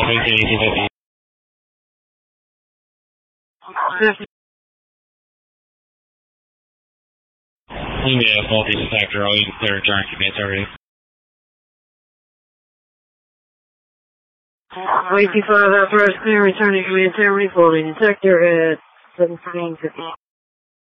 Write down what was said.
Yeah, multi-sector, all you can clear turn commits already. 85 authorized clear, returning command 10, refolding sector at 1750.